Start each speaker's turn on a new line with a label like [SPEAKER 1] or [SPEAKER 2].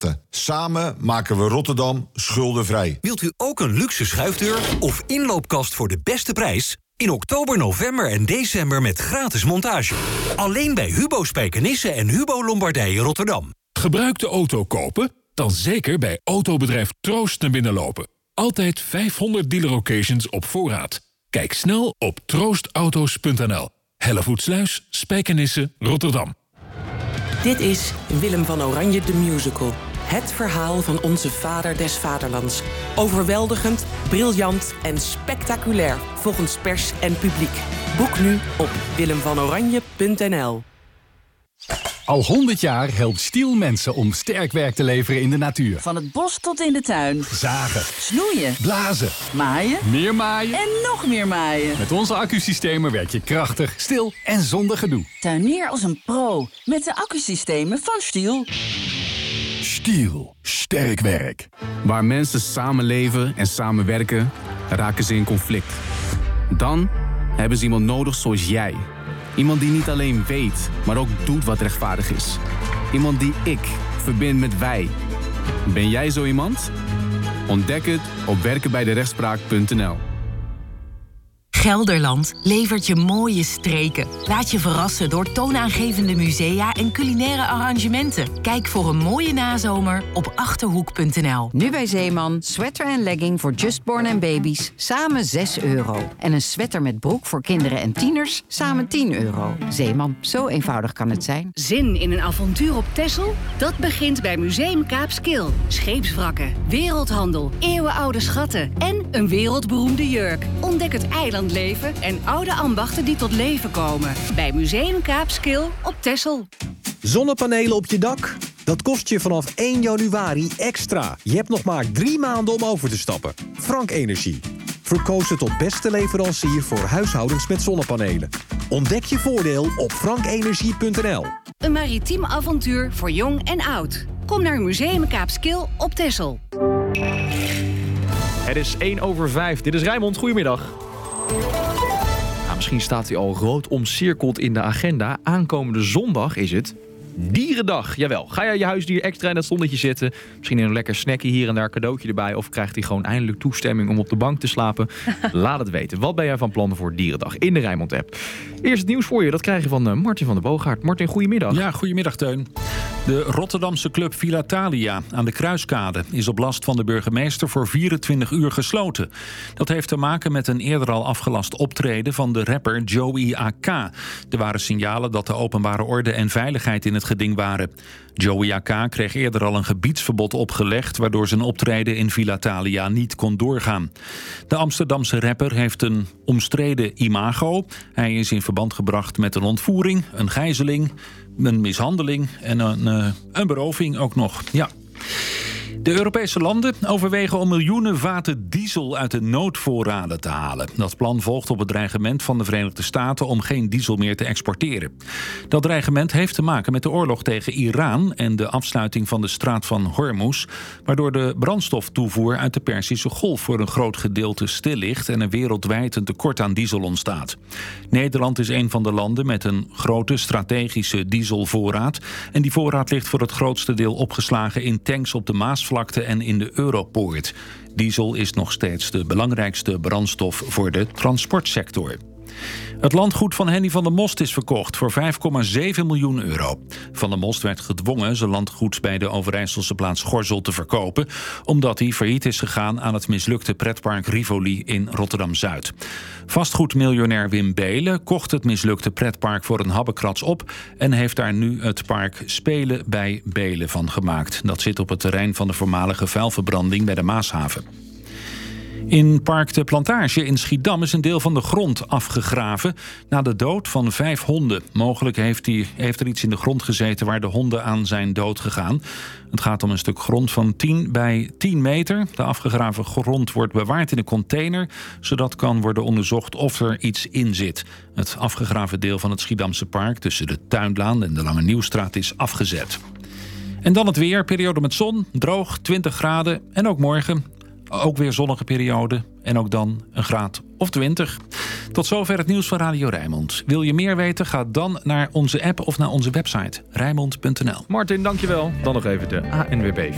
[SPEAKER 1] Samen maken we Rotterdam schuldenvrij.
[SPEAKER 2] Wilt u ook een luxe schuifdeur of inloopkast voor de beste prijs? In oktober, november en december met gratis montage. Alleen bij Hubo Spijkenisse en Hubo Lombardije Rotterdam.
[SPEAKER 3] Gebruikte auto kopen? Dan zeker bij autobedrijf Troost naar binnen lopen. Altijd 500 dealer occasions op voorraad. Kijk snel op troostauto's.nl. Hellevoetsluis, Spijkenisse, Rotterdam.
[SPEAKER 4] Dit is Willem van Oranje de Musical. Het verhaal van onze vader des vaderlands. Overweldigend, briljant en spectaculair volgens pers en publiek. Boek nu op willemvanoranje.nl.
[SPEAKER 5] Al 100 jaar helpt Stiel mensen om sterk werk te leveren in de natuur.
[SPEAKER 6] Van het bos tot in de tuin.
[SPEAKER 5] Zagen.
[SPEAKER 6] Snoeien.
[SPEAKER 5] Blazen.
[SPEAKER 6] Maaien.
[SPEAKER 5] Meer maaien.
[SPEAKER 6] En nog meer maaien.
[SPEAKER 5] Met onze accusystemen werk je krachtig, stil en zonder gedoe.
[SPEAKER 6] Tuinier als een pro. Met de accusystemen van Stiel.
[SPEAKER 5] Stiel. Sterk werk.
[SPEAKER 7] Waar mensen samenleven en samenwerken, raken ze in conflict. Dan hebben ze iemand nodig zoals jij. Iemand die niet alleen weet, maar ook doet wat rechtvaardig is. Iemand die ik verbind met wij. Ben jij zo iemand? Ontdek het op werkenbijderechtspraak.nl.
[SPEAKER 8] Gelderland levert je mooie streken. Laat je verrassen door toonaangevende musea en culinaire arrangementen. Kijk voor een mooie nazomer op Achterhoek.nl.
[SPEAKER 9] Nu bij Zeeman, sweater en legging voor justborn en baby's, samen €6. En een sweater met broek voor kinderen en tieners, samen €10. Zeeman, zo eenvoudig kan het zijn.
[SPEAKER 10] Zin in een avontuur op Texel? Dat begint bij Museum Kaapskil. Scheepswrakken, wereldhandel, eeuwenoude schatten en een wereldberoemde jurk. Ontdek het eilandleven en oude ambachten die tot leven komen. Bij Museum Kaapskil op Texel.
[SPEAKER 11] Zonnepanelen op je dak? Dat kost je vanaf 1 januari extra. Je hebt nog maar 3 maanden om over te stappen. Frank Energie. Verkozen tot beste leverancier voor huishoudens met zonnepanelen. Ontdek je voordeel op frankenergie.nl.
[SPEAKER 10] Een maritiem avontuur voor jong en oud. Kom naar Museum Kaapskil op Texel.
[SPEAKER 12] Het is 1:05. Dit is Rijnmond. Goedemiddag. Misschien staat hij al rood omcirkeld in de agenda. Aankomende zondag is het Dierendag. Jawel, ga je huisdier extra in het zonnetje zitten? Misschien een lekker snackje hier en daar, cadeautje erbij. Of krijgt hij gewoon eindelijk toestemming om op de bank te slapen? Laat het weten. Wat ben jij van plan voor Dierendag in de Rijnmond-app? Eerst het nieuws voor je. Dat krijg je van Martin van der Boogaard. Martin, goedemiddag.
[SPEAKER 13] Ja, goedemiddag Teun. De Rotterdamse club Villa Thalia aan de Kruiskade is op last van de burgemeester voor 24 uur gesloten. Dat heeft te maken met een eerder al afgelast optreden van de rapper Joey AK. Er waren signalen dat de openbare orde en veiligheid in het geding waren. Joey AK kreeg eerder al een gebiedsverbod opgelegd, waardoor zijn optreden in Villa Thalia niet kon doorgaan. De Amsterdamse rapper heeft een omstreden imago. Hij is in verband gebracht met een ontvoering, een gijzeling, een mishandeling en een beroving ook nog. Ja. De Europese landen overwegen om miljoenen vaten diesel uit de noodvoorraden te halen. Dat plan volgt op het dreigement van de Verenigde Staten om geen diesel meer te exporteren. Dat dreigement heeft te maken met de oorlog tegen Iran en de afsluiting van de straat van Hormuz, waardoor de brandstoftoevoer uit de Perzische Golf voor een groot gedeelte stil ligt en er wereldwijd een tekort aan diesel ontstaat. Nederland is een van de landen met een grote strategische dieselvoorraad en die voorraad ligt voor het grootste deel opgeslagen in tanks op de Maasvlakte en in de Europoort. Diesel is nog steeds de belangrijkste brandstof voor de transportsector. Het landgoed van Henny van der Most is verkocht voor €5,7 miljoen. Van der Most werd gedwongen zijn landgoed bij de Overijsselse plaats Gorzel te verkopen, omdat hij failliet is gegaan aan het mislukte pretpark Rivoli in Rotterdam-Zuid. Vastgoedmiljonair Wim Beelen kocht het mislukte pretpark voor een habbekrats op en heeft daar nu het park Spelen bij Beelen van gemaakt. Dat zit op het terrein van de voormalige vuilverbranding bij de Maashaven. In Park de Plantage in Schiedam is een deel van de grond afgegraven na de dood van 5 honden. Mogelijk heeft er iets in de grond gezeten waar de honden aan zijn dood gegaan. Het gaat om een stuk grond van 10 bij 10 meter. De afgegraven grond wordt bewaard in een container, zodat kan worden onderzocht of er iets in zit. Het afgegraven deel van het Schiedamse park tussen de Tuinlaan en de Lange Nieuwstraat is afgezet. En dan het weer, periode met zon, droog, 20 graden en ook morgen ook weer zonnige periode en ook dan een graad of 20. Tot zover het nieuws van Radio Rijnmond. Wil je meer weten? Ga dan naar onze app of naar onze website Rijnmond.nl.
[SPEAKER 12] Martin, dankjewel. Dan nog even de ANWB